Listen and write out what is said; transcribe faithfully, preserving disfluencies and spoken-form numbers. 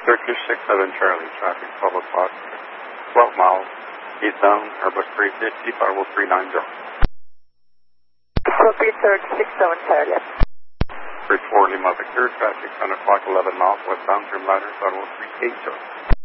Turkish six seven Charlie, traffic twelve o'clock, twelve miles, eastbound, Airbus three fifty, Firewall three nine zero. Copy, Turkish six seven Charlie. three four Lima Victor, traffic ten o'clock, eleven miles, westbound, trim ladder, Firewall three eight zero.